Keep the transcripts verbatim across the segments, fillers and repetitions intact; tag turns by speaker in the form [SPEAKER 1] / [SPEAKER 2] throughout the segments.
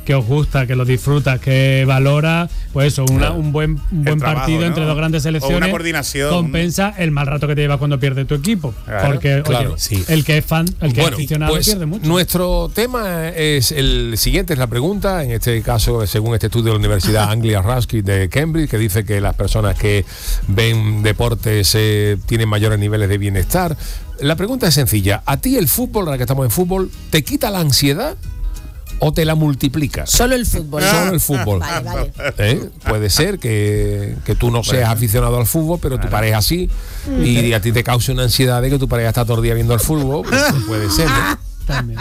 [SPEAKER 1] que os gusta, que lo disfrutas, que valora, pues eso, una, un buen, un buen
[SPEAKER 2] trabajo,
[SPEAKER 1] partido, ¿no?, entre dos grandes selecciones.
[SPEAKER 2] O una coordinación.
[SPEAKER 1] Compensa el mal rato que te llevas cuando pierde tu equipo.
[SPEAKER 2] Claro,
[SPEAKER 1] porque
[SPEAKER 3] claro,
[SPEAKER 1] oye,
[SPEAKER 3] sí.
[SPEAKER 1] el que es fan, el que
[SPEAKER 3] bueno,
[SPEAKER 1] es aficionado
[SPEAKER 3] pues
[SPEAKER 1] pierde mucho.
[SPEAKER 3] Nuestro tema es el siguiente, es la pregunta, en este caso, según este estudio de la Universidad Anglia Ruskin de Cambridge, que dice que las personas que ven deportes eh, tienen mayores niveles de bienestar. La pregunta es sencilla: ¿a ti el fútbol, ahora que estamos en fútbol, te quita la ansiedad o te la multiplica?
[SPEAKER 4] Solo el fútbol.
[SPEAKER 3] Solo el fútbol.
[SPEAKER 4] Vale, vale.
[SPEAKER 3] ¿Eh? Puede ser que, que tú no seas aficionado al fútbol, pero tu pareja sí, y a ti te causa una ansiedad de que tu pareja está todo el día viendo el fútbol. Pues puede ser, ¿no?
[SPEAKER 1] También.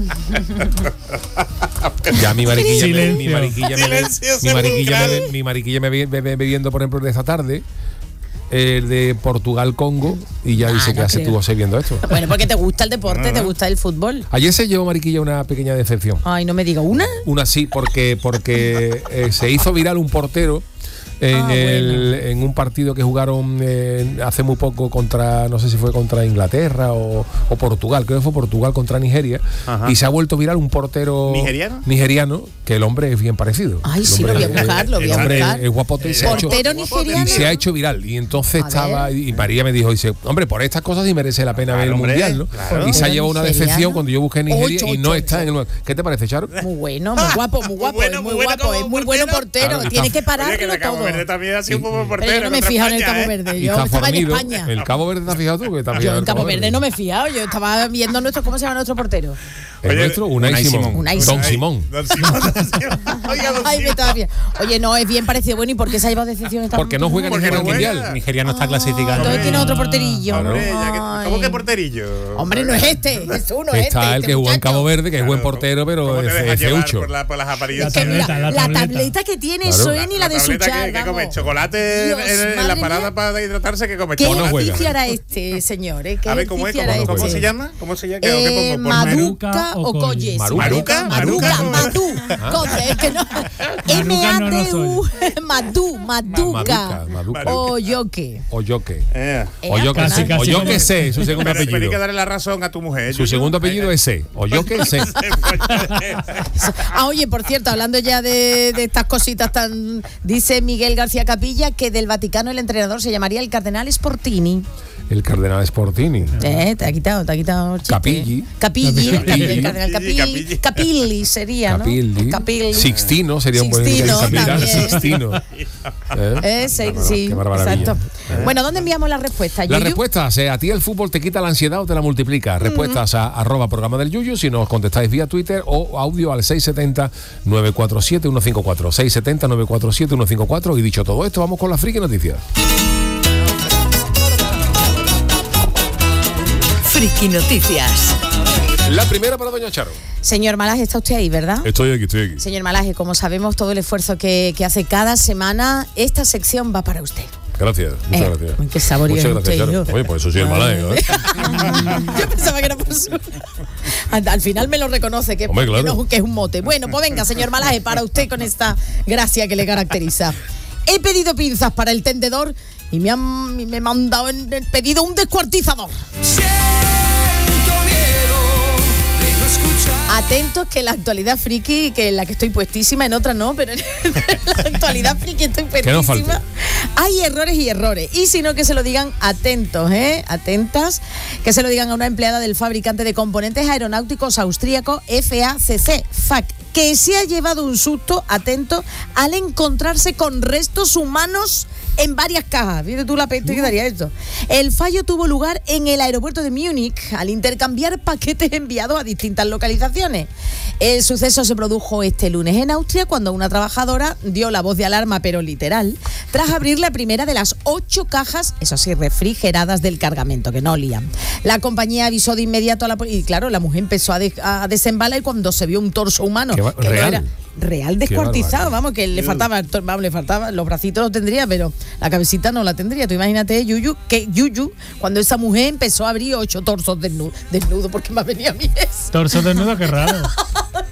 [SPEAKER 3] Ya mi mariquilla me, mi
[SPEAKER 1] Silencio.
[SPEAKER 3] mariquilla me, mi mariquilla me, mi mariquilla me ve- me ve bebiendo, por ejemplo, de esta tarde el de Portugal-Congo, y ya
[SPEAKER 4] Ah,
[SPEAKER 3] dice
[SPEAKER 4] no
[SPEAKER 3] que hace
[SPEAKER 4] creo.
[SPEAKER 3] tú hace viendo esto.
[SPEAKER 4] Bueno, porque te gusta el deporte, te gusta el fútbol.
[SPEAKER 3] Ayer se llevó mariquilla una pequeña decepción.
[SPEAKER 4] Ay, no me diga una.
[SPEAKER 3] Una sí, porque, porque eh, se hizo viral un portero en,
[SPEAKER 4] Ah,
[SPEAKER 3] el, en un partido que jugaron eh, hace muy poco contra, no sé si fue contra Inglaterra o, o Portugal, creo que fue Portugal contra Nigeria.
[SPEAKER 2] Ajá.
[SPEAKER 3] Y se ha vuelto viral un portero
[SPEAKER 2] ¿Nigeriano?
[SPEAKER 3] nigeriano, que el hombre es bien parecido.
[SPEAKER 4] Ay,
[SPEAKER 3] El
[SPEAKER 4] sí,
[SPEAKER 3] hombre
[SPEAKER 4] lo voy a
[SPEAKER 3] es-
[SPEAKER 4] buscar, lo voy
[SPEAKER 3] el
[SPEAKER 4] a
[SPEAKER 3] hombre
[SPEAKER 4] buscar.
[SPEAKER 3] es guapote y se ha hecho,
[SPEAKER 4] Portero
[SPEAKER 3] y
[SPEAKER 4] nigeriano.
[SPEAKER 3] se ha hecho viral. Y entonces
[SPEAKER 4] A
[SPEAKER 3] estaba,
[SPEAKER 4] ver.
[SPEAKER 3] y María me dijo, dice, hombre, por estas cosas sí merece la pena
[SPEAKER 2] Claro,
[SPEAKER 3] ver el
[SPEAKER 2] hombre,
[SPEAKER 3] mundial, ¿no?
[SPEAKER 2] claro.
[SPEAKER 3] Y se ha
[SPEAKER 4] Portero
[SPEAKER 3] llevado una
[SPEAKER 4] nigeriano.
[SPEAKER 3] decepción cuando yo busqué Nigeria
[SPEAKER 4] Ocho,
[SPEAKER 3] y no
[SPEAKER 4] ocho,
[SPEAKER 3] está
[SPEAKER 4] ocho.
[SPEAKER 3] en el. ¿Qué te parece, Charo?
[SPEAKER 4] Muy bueno, muy guapo, muy guapo,
[SPEAKER 2] bueno,
[SPEAKER 4] es muy
[SPEAKER 2] muy bueno
[SPEAKER 4] guapo,
[SPEAKER 2] como
[SPEAKER 4] es muy bueno portero.
[SPEAKER 3] Claro,
[SPEAKER 4] Tiene
[SPEAKER 3] está-
[SPEAKER 4] que
[SPEAKER 2] Oye, que
[SPEAKER 4] pararlo
[SPEAKER 2] de Cabo
[SPEAKER 4] todo.
[SPEAKER 2] Verde también ha sido un buen portero.
[SPEAKER 4] Pero yo no me he
[SPEAKER 2] contra
[SPEAKER 4] fijado en el
[SPEAKER 2] España,
[SPEAKER 4] Cabo
[SPEAKER 2] ¿eh?
[SPEAKER 4] Verde.
[SPEAKER 3] Y
[SPEAKER 4] Yo
[SPEAKER 3] está
[SPEAKER 4] estaba en
[SPEAKER 3] fornido.
[SPEAKER 4] España.
[SPEAKER 3] El Cabo Verde te has fijado tú, que está
[SPEAKER 4] Yo
[SPEAKER 3] fijado
[SPEAKER 4] en
[SPEAKER 3] el
[SPEAKER 4] Cabo
[SPEAKER 3] Cabo
[SPEAKER 4] Verde no me he fijado. Yo estaba viendo nuestro, ¿cómo se llama nuestro portero?
[SPEAKER 3] El
[SPEAKER 2] Oye,
[SPEAKER 3] nuestro, Unai,
[SPEAKER 5] Unai
[SPEAKER 3] Simón.
[SPEAKER 5] Simón.
[SPEAKER 4] Unai
[SPEAKER 3] Don
[SPEAKER 4] Simón.
[SPEAKER 3] Simón.
[SPEAKER 2] Don Simón, Don Simón. Oiga, Don
[SPEAKER 4] Ay, me
[SPEAKER 2] Simón.
[SPEAKER 4] estaba bien. Oye, no, es bien parecido. Bueno, ¿y por qué se ha llevado decepción esta
[SPEAKER 3] Porque no juega
[SPEAKER 2] Porque
[SPEAKER 3] ningún
[SPEAKER 2] no juega.
[SPEAKER 3] mundial.
[SPEAKER 5] Nigeria no está clasificado.
[SPEAKER 4] Entonces tiene otro porterillo.
[SPEAKER 2] Hombre, ya que-
[SPEAKER 4] Ay.
[SPEAKER 2] ¿cómo que porterillo?
[SPEAKER 4] Hombre, no es este, es uno, es
[SPEAKER 3] Está
[SPEAKER 4] este,
[SPEAKER 3] el
[SPEAKER 4] este
[SPEAKER 3] que jugó en
[SPEAKER 4] muchacho.
[SPEAKER 3] Cabo Verde, que es buen
[SPEAKER 2] Claro,
[SPEAKER 3] portero, pero
[SPEAKER 2] ¿cómo te
[SPEAKER 3] es
[SPEAKER 2] dejas
[SPEAKER 3] es
[SPEAKER 2] llevar
[SPEAKER 3] feucho.
[SPEAKER 2] por, la, por las apariencias?
[SPEAKER 4] Que mira,
[SPEAKER 1] tableta, la
[SPEAKER 4] la
[SPEAKER 1] tableta.
[SPEAKER 4] tableta que tiene,
[SPEAKER 3] Claro.
[SPEAKER 4] eso es ni la de su
[SPEAKER 2] tableta que,
[SPEAKER 4] char,
[SPEAKER 2] que come
[SPEAKER 4] vamos.
[SPEAKER 2] chocolate
[SPEAKER 4] Dios,
[SPEAKER 2] en, en la
[SPEAKER 4] madre
[SPEAKER 2] parada
[SPEAKER 4] mía.
[SPEAKER 2] para hidratarse, que come
[SPEAKER 4] ¿Qué
[SPEAKER 3] no
[SPEAKER 2] chocolate.
[SPEAKER 3] juega.
[SPEAKER 4] ejercicio hará este señor? ¿eh? ¿Qué
[SPEAKER 2] A ver, ¿cómo es?
[SPEAKER 4] ejercicio
[SPEAKER 2] ¿Cómo,
[SPEAKER 4] hará
[SPEAKER 2] cómo
[SPEAKER 4] este?
[SPEAKER 2] se llama? ¿Cómo se llama? ¿Qué, qué
[SPEAKER 4] Eh,
[SPEAKER 2] pongo? Por
[SPEAKER 4] Maduca
[SPEAKER 1] Maruca
[SPEAKER 4] o
[SPEAKER 1] o
[SPEAKER 4] Colles.
[SPEAKER 3] Maruca.
[SPEAKER 2] Maruca,
[SPEAKER 4] Maruca,
[SPEAKER 2] Maruca.
[SPEAKER 4] Madú. Coño, es que no. M
[SPEAKER 1] Maruca
[SPEAKER 4] A
[SPEAKER 1] no, no
[SPEAKER 4] D U. Madú, Maduca.
[SPEAKER 3] Maduca, Maduca.
[SPEAKER 4] O yo qué.
[SPEAKER 3] O yo qué.
[SPEAKER 2] Eh.
[SPEAKER 3] O yo que
[SPEAKER 1] Casi,
[SPEAKER 3] sé.
[SPEAKER 1] casi
[SPEAKER 3] O yo
[SPEAKER 1] como-
[SPEAKER 3] que sé, su segundo
[SPEAKER 2] Pero, pero hay que
[SPEAKER 3] apellido.
[SPEAKER 2] darle la razón a tu mujer.
[SPEAKER 3] Su segundo apellido es C. O yo que sé.
[SPEAKER 4] Ah, oye, por cierto, hablando ya de, de estas cositas tan. Dice Miguel García Capilla que del Vaticano el entrenador se llamaría el Cardenal Sportini.
[SPEAKER 3] El cardenal Sportini.
[SPEAKER 4] Eh, te ha quitado, te ha quitado. chiste.
[SPEAKER 3] Capilli.
[SPEAKER 4] Capilli,
[SPEAKER 3] Capilli.
[SPEAKER 4] el cardenal Capilli.
[SPEAKER 2] Capilli.
[SPEAKER 4] Capilli sería, ¿no?
[SPEAKER 3] Capilli.
[SPEAKER 4] Capilli.
[SPEAKER 3] Sixtino sería un buen
[SPEAKER 4] Sixtino
[SPEAKER 3] capitán.
[SPEAKER 4] también.
[SPEAKER 3] Sixtino. ¿Eh?
[SPEAKER 4] Eh, sí,
[SPEAKER 3] Qué
[SPEAKER 4] sí,
[SPEAKER 3] maravilla.
[SPEAKER 4] exacto. Bueno, ¿dónde enviamos la respuesta?
[SPEAKER 3] La
[SPEAKER 4] Yuyu?
[SPEAKER 3] respuesta, si a ti el fútbol te quita la ansiedad o te la multiplica. Respuestas a arroba programa del Yuyu, si nos contestáis vía Twitter, o audio al seis siete cero, nueve cuatro siete, uno cinco cuatro. seis siete cero, nueve cuatro siete, uno cinco cuatro. Y dicho todo esto, vamos con la friki noticias.
[SPEAKER 6] Friki Noticias.
[SPEAKER 3] La primera para doña Charo.
[SPEAKER 4] Señor Malaje, está usted ahí, ¿verdad?
[SPEAKER 3] Estoy aquí, estoy aquí.
[SPEAKER 4] Señor Malaje, como sabemos todo el esfuerzo que, que hace cada semana, esta sección va para usted.
[SPEAKER 3] Gracias, muchas
[SPEAKER 4] Eh,
[SPEAKER 3] gracias.
[SPEAKER 4] qué saborío
[SPEAKER 3] Muchas
[SPEAKER 4] es
[SPEAKER 3] gracias,
[SPEAKER 4] usted,
[SPEAKER 3] Charo.
[SPEAKER 4] yo.
[SPEAKER 3] Oye, pues eso sí es malaje, ¿eh?
[SPEAKER 4] Yo pensaba que era por su... Al, al final me lo reconoce, que,
[SPEAKER 3] Hombre,
[SPEAKER 4] que
[SPEAKER 3] claro.
[SPEAKER 4] no- que es un mote. Bueno, pues venga, señor Malaje, para usted con esta gracia que le caracteriza. He pedido pinzas para el tendedor y me han y me han mandado en el pedido un descuartizador. Atentos que la actualidad friki, que en la que estoy puestísima, en otra no, pero en la actualidad friki estoy
[SPEAKER 3] Que no falte.
[SPEAKER 4] puestísima. Hay errores y errores. Y si no, que se lo digan atentos, ¿eh? Atentas, que se lo digan a una empleada del fabricante de componentes aeronáuticos austríaco F A C C, F A C, que se ha llevado un susto, atento, al encontrarse con restos humanos en varias cajas. Fíjate tú la peste que daría esto. El fallo tuvo lugar en el aeropuerto de Múnich al intercambiar paquetes enviados a distintas localizaciones. El suceso se produjo este lunes en Austria cuando una trabajadora dio la voz de alarma, pero literal, tras abrir la primera de las ocho cajas, eso sí, refrigeradas del cargamento, que no olían. La compañía avisó de inmediato a la policía y claro, la mujer empezó a, de- a desembalar cuando se vio un torso humano.
[SPEAKER 3] Qué va-
[SPEAKER 4] que no
[SPEAKER 3] real.
[SPEAKER 4] era- real descuartizado,
[SPEAKER 3] barbaridad.
[SPEAKER 4] vamos, que le faltaba, el tor- vamos, le faltaba, los bracitos los tendría, pero la cabecita no la tendría. Tú imagínate, Yuyu, que Yuyu, cuando esa mujer empezó a abrir ocho torsos desnudos, desnudos porque me ha venido a mí eso.
[SPEAKER 1] Torso desnudo, qué raro.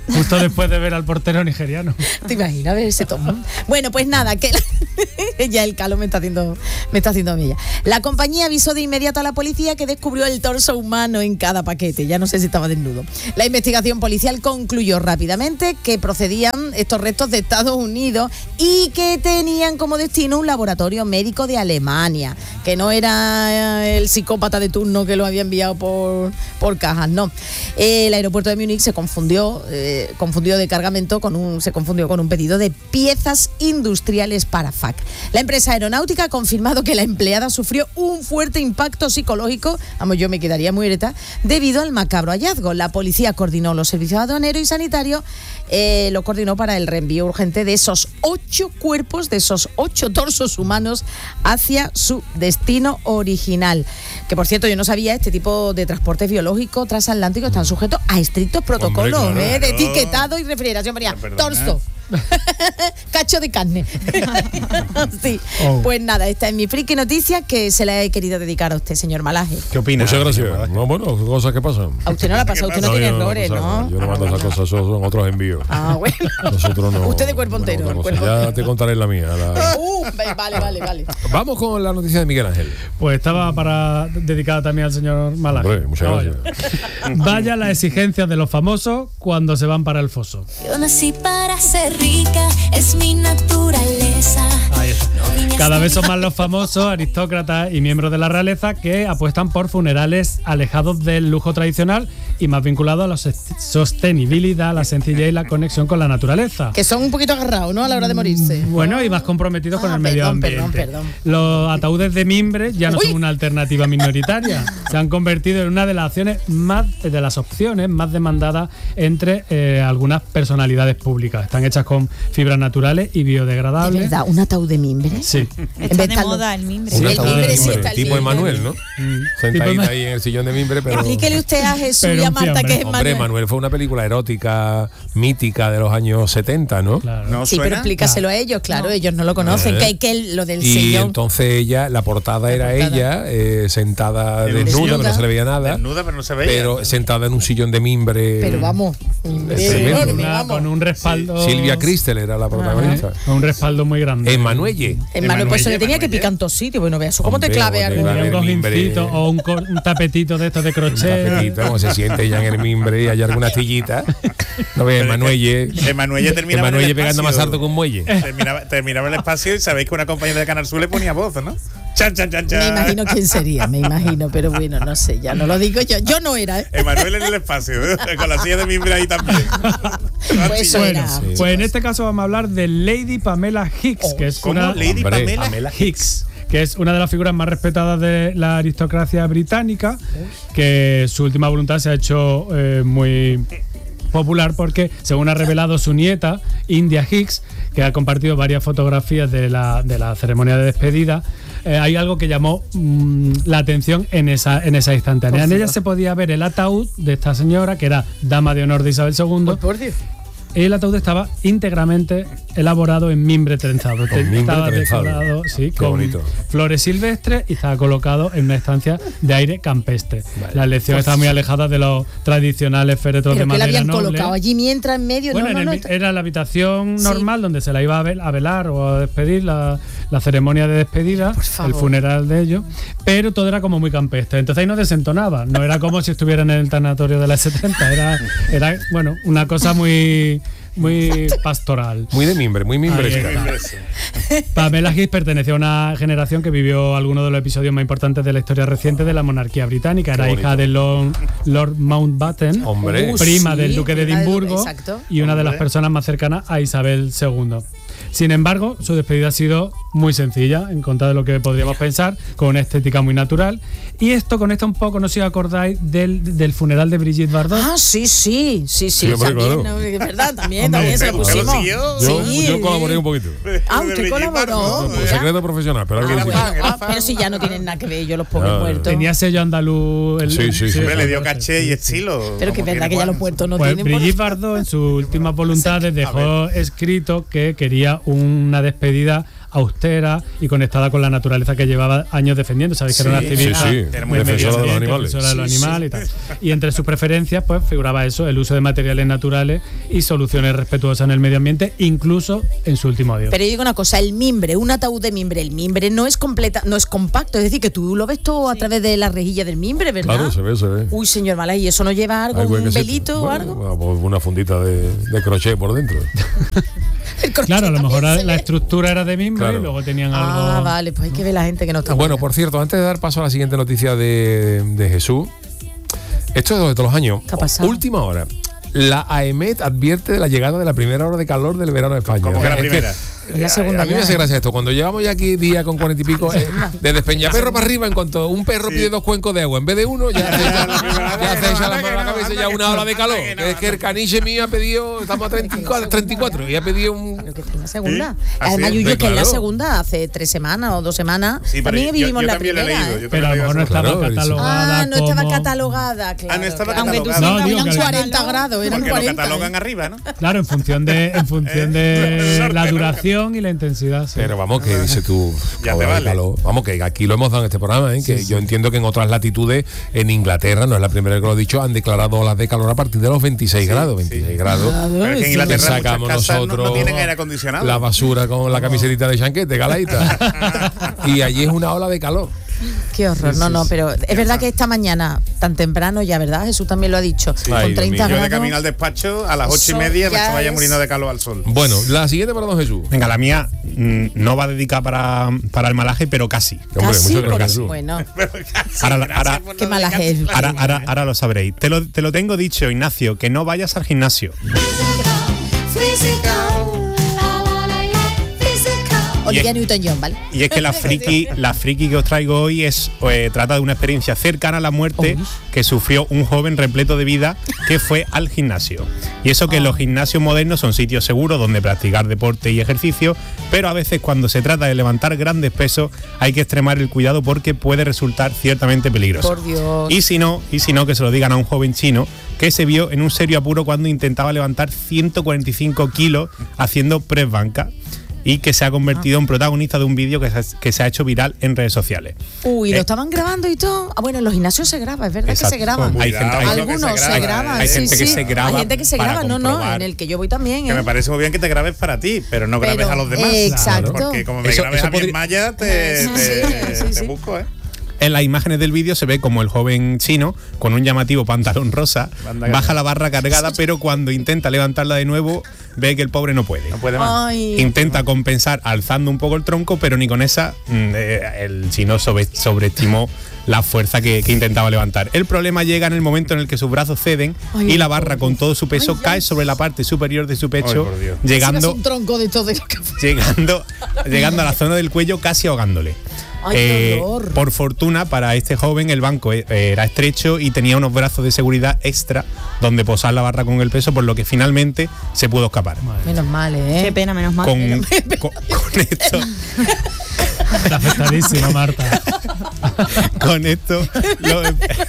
[SPEAKER 1] Justo después de ver al portero nigeriano.
[SPEAKER 4] ¿Te imaginas ver ese tomo? Bueno, pues nada, que la... ya el calor me está haciendo me está haciendo mella. La compañía avisó de inmediato a la policía que descubrió el torso humano en cada paquete. Ya no sé si estaba desnudo. La investigación policial concluyó rápidamente que procedían estos restos de Estados Unidos y que tenían como destino un laboratorio médico de Alemania, que no era el psicópata de turno que lo había enviado por, por cajas, no. El aeropuerto de Múnich se confundió, eh, confundió de cargamento con un, se confundió con un pedido de piezas industriales para F A C. La empresa aeronáutica ha confirmado que la empleada sufrió un fuerte impacto psicológico, vamos, yo me quedaría muy ereta, debido al macabro hallazgo. La policía coordinó los servicios aduaneros y sanitarios, eh, lo coordinó para el reenvío urgente de esos ocho cuerpos, de esos ocho torsos humanos hacia su destino original. Que por cierto, yo no sabía, este tipo de transportes biológicos transatlánticos están sujetos a estrictos protocolos. Hombre, claro, ¿eh? De etiquetado y refrigeración. María, torso. Cacho de carne. Sí. Oh. Pues nada, esta es mi friki noticia que se la he querido dedicar a usted, señor Malaje.
[SPEAKER 3] ¿Qué opina? Muchas gracias. No, bueno, cosas que pasan.
[SPEAKER 4] A usted no la pasa, usted no, no tiene no, errores, ¿no? ¿no?
[SPEAKER 3] Yo no mando esas cosas, esos son otros envíos.
[SPEAKER 4] Ah, bueno.
[SPEAKER 3] Nosotros no.
[SPEAKER 4] Usted de cuerpo entero.
[SPEAKER 3] No,
[SPEAKER 4] cuerpo
[SPEAKER 3] ya entero. Te contaré la mía. La...
[SPEAKER 4] Uh, vale, vale, vale.
[SPEAKER 3] Vamos con la noticia de Miguel Ángel.
[SPEAKER 1] Pues estaba para dedicada también al señor Malaje.
[SPEAKER 3] Hombre, muchas gracias.
[SPEAKER 1] Vaya las exigencias de los famosos cuando se van para el foso.
[SPEAKER 5] Yo nací para ser rica, es mi naturaleza.
[SPEAKER 1] Ahí está. Cada vez son más los famosos, aristócratas y miembros de la realeza que apuestan por funerales alejados del lujo tradicional y más vinculados a la sostenibilidad, la sencillez y la conexión con la naturaleza.
[SPEAKER 4] Que son un poquito agarrados, ¿no? A la hora de morirse.
[SPEAKER 1] Bueno, y más comprometidos ah, con el
[SPEAKER 4] perdón,
[SPEAKER 1] medio ambiente.
[SPEAKER 4] Perdón, perdón.
[SPEAKER 1] Los ataúdes de mimbre ya no Uy. son una alternativa minoritaria. Se han convertido en una de las acciones más, de las opciones más demandadas entre eh, algunas personalidades públicas. Están hechas con fibras naturales y biodegradables.
[SPEAKER 4] ¿De verdad? ¿Un ataúd de mimbre?
[SPEAKER 1] Sí.
[SPEAKER 7] Está de moda el mimbre.
[SPEAKER 3] Un
[SPEAKER 4] el
[SPEAKER 3] ataúd
[SPEAKER 4] mimbre
[SPEAKER 3] de
[SPEAKER 4] sí
[SPEAKER 3] mimbre,
[SPEAKER 4] está el
[SPEAKER 3] tipo
[SPEAKER 4] mimbre.
[SPEAKER 3] Emanuel, ¿no? Mm. Sentadita ahí en el sillón de mimbre, pero...
[SPEAKER 4] Explíquele usted a Jesús
[SPEAKER 1] pero
[SPEAKER 4] y a
[SPEAKER 1] un
[SPEAKER 4] Marta
[SPEAKER 1] fiambre.
[SPEAKER 4] que es
[SPEAKER 3] Hombre,
[SPEAKER 4] Emanuel.
[SPEAKER 3] Emanuel fue una película erótica, mítica de los años setenta, ¿no?
[SPEAKER 1] Claro.
[SPEAKER 2] ¿No
[SPEAKER 4] Sí,
[SPEAKER 2] suena?
[SPEAKER 4] pero explícaselo a ellos, claro, no. Ellos no lo conocen,
[SPEAKER 3] Eh.
[SPEAKER 4] que hay que lo del
[SPEAKER 3] Y
[SPEAKER 4] sillón.
[SPEAKER 3] entonces ella, la portada era
[SPEAKER 4] portada.
[SPEAKER 3] ella, eh, sentada
[SPEAKER 2] En un
[SPEAKER 3] desnuda,
[SPEAKER 2] sillón.
[SPEAKER 3] pero no se le veía nada.
[SPEAKER 2] Desnuda, pero no se veía.
[SPEAKER 3] Pero sentada en un sillón de mimbre.
[SPEAKER 4] Pero vamos,
[SPEAKER 3] Es
[SPEAKER 4] es
[SPEAKER 3] tremendo.
[SPEAKER 4] enorme,
[SPEAKER 1] Una-
[SPEAKER 4] vamos.
[SPEAKER 1] con un respaldo.
[SPEAKER 3] Silvia Cristel era la protagonista.
[SPEAKER 1] Eh, con un respaldo muy grande.
[SPEAKER 3] Emanuelle.
[SPEAKER 4] Emanuel, pues se le tenía que
[SPEAKER 2] Emanuelle.
[SPEAKER 4] picar en todos sitios. Bueno, vea, eso cómo te
[SPEAKER 3] Hombre,
[SPEAKER 4] clave
[SPEAKER 3] hombre,
[SPEAKER 4] algo.
[SPEAKER 3] va a
[SPEAKER 1] Un
[SPEAKER 3] ver
[SPEAKER 1] cojincito
[SPEAKER 3] mimbre.
[SPEAKER 1] o un, cor- un tapetito de estos de
[SPEAKER 3] Un
[SPEAKER 1] crochet.
[SPEAKER 3] tapetito, como se siente ella en el mimbre y hay alguna astillita. No ve, Emanuelle.
[SPEAKER 2] Emanuelle terminaba en el
[SPEAKER 3] Emanuelle pegando más
[SPEAKER 2] espacio.
[SPEAKER 3] alto que un muelle.
[SPEAKER 2] Terminaba, terminaba el espacio y sabéis que una compañera de Canal Sur le ponía voz, ¿no? Chan, chan, chan, chan.
[SPEAKER 4] Me imagino quién sería, me imagino, pero bueno, no sé, ya no lo digo yo. Yo no era, ¿eh?
[SPEAKER 2] Emanuel en el espacio, ¿eh? Con la silla de mimbre ahí también.
[SPEAKER 4] Pues eso
[SPEAKER 1] Bueno,
[SPEAKER 4] era.
[SPEAKER 3] sí.
[SPEAKER 1] pues en este caso vamos a hablar de Lady Pamela Hicks, que es
[SPEAKER 2] ¿Cómo?
[SPEAKER 1] una
[SPEAKER 2] Lady
[SPEAKER 3] Hombre,
[SPEAKER 2] Pamela.
[SPEAKER 1] Hicks, que es una de las figuras más respetadas de la aristocracia británica, que su última voluntad se ha hecho eh, muy popular porque, según ha revelado su nieta, India Hicks, que ha compartido varias fotografías de la, de la ceremonia de despedida, eh, hay algo que llamó mmm, la atención en esa, en esa instantánea. En ella se podía ver el ataúd de esta señora, que era dama de honor de Isabel segundo.
[SPEAKER 4] Por Dios.
[SPEAKER 1] El ataúd estaba íntegramente elaborado en mimbre trenzado.
[SPEAKER 3] Con mimbre
[SPEAKER 1] estaba
[SPEAKER 3] trenzado.
[SPEAKER 1] decorado, sí,
[SPEAKER 3] Qué
[SPEAKER 1] con
[SPEAKER 3] bonito.
[SPEAKER 1] flores silvestres y estaba colocado en una estancia de aire campestre.
[SPEAKER 3] Vale.
[SPEAKER 1] La elección estaba muy alejada de los tradicionales féretros
[SPEAKER 4] Pero
[SPEAKER 1] de
[SPEAKER 4] que la
[SPEAKER 1] madera
[SPEAKER 4] habían
[SPEAKER 1] noble.
[SPEAKER 4] colocado allí mientras en medio.
[SPEAKER 1] Bueno,
[SPEAKER 4] no,
[SPEAKER 1] en
[SPEAKER 4] no,
[SPEAKER 1] el-
[SPEAKER 4] no.
[SPEAKER 1] era la habitación
[SPEAKER 4] Sí.
[SPEAKER 1] normal donde se la iba a, vel- a velar o a despedir, la, la ceremonia de despedida,
[SPEAKER 4] Por favor.
[SPEAKER 1] el funeral de ellos, pero todo era como muy campestre. Entonces ahí no desentonaba, no era como si estuvieran en el tanatorio de las setenta, era, era bueno, una cosa muy, muy pastoral.
[SPEAKER 3] Muy de mimbre, muy mimbresca.
[SPEAKER 1] Ahí está. Pamela Hicks pertenecía a una generación que vivió algunos de los episodios más importantes de la historia reciente de la monarquía británica. Era
[SPEAKER 3] Qué
[SPEAKER 1] hija
[SPEAKER 3] bonito.
[SPEAKER 1] de Lord, Lord Mountbatten,
[SPEAKER 3] Hombre.
[SPEAKER 4] Uh,
[SPEAKER 1] prima
[SPEAKER 4] sí,
[SPEAKER 1] del duque de
[SPEAKER 4] prima del duque,
[SPEAKER 1] Edimburgo
[SPEAKER 4] exacto.
[SPEAKER 1] y una de las
[SPEAKER 2] Hombre.
[SPEAKER 1] personas más cercanas a Isabel segundo. Sin embargo, su despedida ha sido muy sencilla, en contra de lo que podríamos pensar, con una estética muy natural. Y esto conecta un poco, no sé si os acordáis, del, del funeral de Brigitte Bardot.
[SPEAKER 4] Ah, sí, sí, sí, sí,
[SPEAKER 3] Sí, hombre,
[SPEAKER 4] también,
[SPEAKER 3] claro.
[SPEAKER 4] ¿no? Es verdad, también,
[SPEAKER 1] Hombre,
[SPEAKER 4] también se lo
[SPEAKER 2] ¿usted lo
[SPEAKER 4] pusimos.
[SPEAKER 2] siguió?
[SPEAKER 3] Yo,
[SPEAKER 4] Sí.
[SPEAKER 3] yo colaboré un poquito.
[SPEAKER 4] Ah,
[SPEAKER 2] De
[SPEAKER 4] usted
[SPEAKER 2] Brigitte
[SPEAKER 4] colaboró.
[SPEAKER 2] Bardot,
[SPEAKER 3] Por
[SPEAKER 4] mira.
[SPEAKER 3] secreto profesional, pero algo
[SPEAKER 4] Ah,
[SPEAKER 3] así.
[SPEAKER 4] bueno,
[SPEAKER 2] era
[SPEAKER 4] ah,
[SPEAKER 2] fan.
[SPEAKER 4] pero si ya no tienen nada que ver ellos los pobres
[SPEAKER 3] Ah,
[SPEAKER 4] muertos.
[SPEAKER 1] Tenía sello andaluz. el-
[SPEAKER 3] Sí, sí, sí.
[SPEAKER 2] Hombre, le dio
[SPEAKER 1] sí.
[SPEAKER 2] caché y estilo.
[SPEAKER 4] Pero que es
[SPEAKER 2] como
[SPEAKER 4] verdad
[SPEAKER 2] tiene
[SPEAKER 4] que ya
[SPEAKER 2] Juan.
[SPEAKER 4] los muertos no
[SPEAKER 1] Pues
[SPEAKER 4] tienen. por-
[SPEAKER 1] Brigitte Bardot en sus últimas voluntades dejó escrito que quería una despedida austera y conectada con la naturaleza que llevaba años defendiendo. Sabéis que
[SPEAKER 3] Sí,
[SPEAKER 1] era una activista
[SPEAKER 3] sí, sí.
[SPEAKER 1] muy
[SPEAKER 3] Defensora de los animales.
[SPEAKER 1] defensora de los
[SPEAKER 3] Sí,
[SPEAKER 1] animales y tal. Y entre sus preferencias, pues figuraba eso, el uso de materiales naturales y soluciones respetuosas en el medio ambiente, incluso en su último adiós.
[SPEAKER 4] Pero yo digo una cosa, el mimbre, un ataúd de mimbre, el mimbre no es completa, no es compacto, es decir, que tú lo ves todo a través de la rejilla del mimbre, ¿verdad?
[SPEAKER 3] Claro, se ve, se ve.
[SPEAKER 4] Uy, señor Mala, ¿y eso no lleva algo,
[SPEAKER 3] Ay, güey,
[SPEAKER 4] un
[SPEAKER 3] que sí.
[SPEAKER 4] velito o
[SPEAKER 3] Bueno,
[SPEAKER 4] algo?
[SPEAKER 3] pues una fundita de, de crochet por dentro.
[SPEAKER 1] Claro, a lo mejor
[SPEAKER 4] también se
[SPEAKER 1] la
[SPEAKER 4] ve.
[SPEAKER 1] estructura era de mimbre
[SPEAKER 3] Claro.
[SPEAKER 1] y luego tenían algo.
[SPEAKER 4] Ah, vale, pues hay que ver la gente que no está
[SPEAKER 3] Bueno,
[SPEAKER 4] buena.
[SPEAKER 3] por cierto, antes de dar paso a la siguiente noticia de, de Jesús, esto es de todos los años.
[SPEAKER 4] ¿Qué ha pasado?
[SPEAKER 3] Última hora. La AEMET advierte de la llegada de la primera hora de calor del verano de España.
[SPEAKER 2] ¿Cómo que la
[SPEAKER 3] Es
[SPEAKER 2] primera?
[SPEAKER 4] Es la segunda
[SPEAKER 3] A mí me
[SPEAKER 4] ya,
[SPEAKER 3] hace
[SPEAKER 4] ¿eh?
[SPEAKER 3] gracia esto. Cuando llevamos ya aquí día con cuarenta y pico, eh, desde Peñaperro para arriba, en cuanto un perro pide dos cuencos de agua, en vez de uno, ya se echa, ya se echa la mano a la cabeza ya una ola de calor. Que es que el caniche mío ha pedido, estamos a treinta y cuatro, treinta y cuatro, y ha pedido un.
[SPEAKER 4] Pero que está en la segunda.
[SPEAKER 2] ¿Sí? ¿Ah,
[SPEAKER 4] Además,
[SPEAKER 2] sí?
[SPEAKER 4] Yuyu,
[SPEAKER 3] Hombre,
[SPEAKER 4] que es la
[SPEAKER 3] claro.
[SPEAKER 4] segunda, hace tres semanas o dos semanas.
[SPEAKER 2] Sí, pero
[SPEAKER 4] también
[SPEAKER 2] yo-
[SPEAKER 4] vivimos
[SPEAKER 2] yo
[SPEAKER 4] la
[SPEAKER 2] también lo he
[SPEAKER 4] primera.
[SPEAKER 2] leído,
[SPEAKER 4] ¿eh?
[SPEAKER 2] yo
[SPEAKER 1] Pero a lo mejor no estaba
[SPEAKER 3] Claro,
[SPEAKER 1] catalogada.
[SPEAKER 4] Ah, no estaba
[SPEAKER 1] como-
[SPEAKER 4] catalogada, claro.
[SPEAKER 2] Ah, no estaba
[SPEAKER 4] claro.
[SPEAKER 7] Aunque tú
[SPEAKER 2] catalogada.
[SPEAKER 1] No,
[SPEAKER 7] sientas
[SPEAKER 1] digo
[SPEAKER 4] Eran
[SPEAKER 1] que-
[SPEAKER 4] cuarenta grados, eran
[SPEAKER 2] Porque lo
[SPEAKER 4] cuarenta.
[SPEAKER 2] catalogan
[SPEAKER 4] ¿eh?
[SPEAKER 2] arriba, ¿no?
[SPEAKER 1] Claro, en función de, en función de
[SPEAKER 2] Sorteo,
[SPEAKER 1] la
[SPEAKER 2] ¿no?
[SPEAKER 1] duración y la intensidad. sí.
[SPEAKER 3] Pero vamos, que dices tú,
[SPEAKER 2] Ya te
[SPEAKER 3] ola de
[SPEAKER 2] vale.
[SPEAKER 3] calor. Vamos, que aquí lo hemos dado en este programa, ¿eh? que yo entiendo que en otras latitudes, en Inglaterra, no es la primera vez que lo he dicho, han declarado olas de calor a partir de los veintiséis grados. veintiséis grados.
[SPEAKER 2] Pero es que en
[SPEAKER 3] Que
[SPEAKER 2] Inglaterra muchas
[SPEAKER 3] sacamos
[SPEAKER 2] casas no-
[SPEAKER 3] nosotros
[SPEAKER 2] no, tienen aire acondicionado.
[SPEAKER 3] la basura con la camisetita de chanquete, galaita. Y allí es una ola de calor.
[SPEAKER 4] Qué horror, no, no, pero es verdad que esta mañana, tan temprano ya, ¿verdad? Jesús también lo ha dicho,
[SPEAKER 3] Ay,
[SPEAKER 4] con
[SPEAKER 3] Dios
[SPEAKER 4] treinta
[SPEAKER 3] mío.
[SPEAKER 2] Yo de
[SPEAKER 4] grados.
[SPEAKER 2] camino al despacho a las ocho y
[SPEAKER 4] Eso
[SPEAKER 2] media me
[SPEAKER 4] ya
[SPEAKER 2] estaba ya
[SPEAKER 4] es-
[SPEAKER 2] muriendo de calor al sol.
[SPEAKER 3] Bueno, la siguiente para don Jesús.
[SPEAKER 8] Venga, la mía mm, no va dedicada para, para el malaje, pero casi.
[SPEAKER 3] Hombre,
[SPEAKER 4] Casi,
[SPEAKER 3] muchas
[SPEAKER 4] por-
[SPEAKER 3] gracias, Jesús.
[SPEAKER 4] bueno,
[SPEAKER 8] Ahora, ahora,
[SPEAKER 4] qué mala es.
[SPEAKER 8] ahora, ahora, ahora lo sabréis. Te lo, te lo tengo dicho, Ignacio, que no vayas al gimnasio.
[SPEAKER 4] Olivia Newton-John, ¿vale?
[SPEAKER 8] Y es que la friki, la friki que os traigo hoy es eh, trata de una experiencia cercana a la muerte que sufrió un joven repleto de vida que fue al gimnasio. Y eso que los gimnasios modernos son sitios seguros donde practicar deporte y ejercicio, pero a veces cuando se trata de levantar grandes pesos hay que extremar el cuidado porque puede resultar ciertamente peligroso.
[SPEAKER 4] Por Dios.
[SPEAKER 8] Y si no, y si no que se lo digan a un joven chino que se vio en un serio apuro cuando intentaba levantar ciento cuarenta y cinco kilos haciendo press banca, y que se ha convertido en protagonista de un vídeo que, se- que se ha hecho viral en redes sociales.
[SPEAKER 4] Uy, ¿lo
[SPEAKER 8] Eh,
[SPEAKER 4] estaban grabando y todo? Ah, bueno, en los gimnasios se graba, es verdad
[SPEAKER 8] Exacto.
[SPEAKER 4] que se graban.
[SPEAKER 8] Hay gente- hay-
[SPEAKER 4] Algunos se,
[SPEAKER 2] graba,
[SPEAKER 4] graban,
[SPEAKER 8] hay
[SPEAKER 4] sí,
[SPEAKER 8] gente que
[SPEAKER 4] sí.
[SPEAKER 8] se graba
[SPEAKER 4] Hay gente que se
[SPEAKER 8] para
[SPEAKER 4] graba, no, no,
[SPEAKER 8] comprobar.
[SPEAKER 4] en el que yo voy también,
[SPEAKER 2] Que
[SPEAKER 4] ¿eh?
[SPEAKER 2] me parece muy bien que te grabes para ti, pero no grabes
[SPEAKER 4] Pero,
[SPEAKER 2] a los demás.
[SPEAKER 4] exacto.
[SPEAKER 2] Porque como me
[SPEAKER 3] Eso-
[SPEAKER 2] grabes
[SPEAKER 3] eso
[SPEAKER 2] a mi
[SPEAKER 3] podría-
[SPEAKER 2] Maya, te,
[SPEAKER 4] Sí,
[SPEAKER 2] te,
[SPEAKER 4] sí,
[SPEAKER 2] te
[SPEAKER 4] sí.
[SPEAKER 2] busco, ¿eh?
[SPEAKER 8] En las imágenes del vídeo se ve como el joven chino, con un llamativo pantalón rosa,
[SPEAKER 2] Banda
[SPEAKER 8] baja
[SPEAKER 2] cargada.
[SPEAKER 8] la barra cargada, pero cuando intenta levantarla de nuevo, ve que el pobre no puede.
[SPEAKER 2] No puede más.
[SPEAKER 4] Ay,
[SPEAKER 8] Intenta compensar alzando un poco el tronco, pero ni con esa mm, eh, el chino sobre- sobreestimó la fuerza que, que intentaba levantar. El problema llega en el momento en el que sus brazos ceden
[SPEAKER 4] Ay,
[SPEAKER 8] y la
[SPEAKER 4] por
[SPEAKER 8] barra con todo su peso
[SPEAKER 4] Ay,
[SPEAKER 8] cae
[SPEAKER 4] ay.
[SPEAKER 8] sobre la parte superior de su pecho,
[SPEAKER 2] Ay, por Dios.
[SPEAKER 4] si
[SPEAKER 8] llegando,
[SPEAKER 4] no es un tronco de todo lo que
[SPEAKER 8] llegando, llegando a la zona del cuello, casi ahogándole.
[SPEAKER 4] Ay, qué horror.
[SPEAKER 8] por fortuna para este joven el banco eh, era estrecho y tenía unos brazos de seguridad extra donde posar la barra con el peso, por lo que finalmente se pudo escapar.
[SPEAKER 4] Menos mal, ¿eh?
[SPEAKER 7] Qué pena, menos mal.
[SPEAKER 8] Con, con- con esto,
[SPEAKER 1] Está afectadísima, Marta.
[SPEAKER 8] con esto los,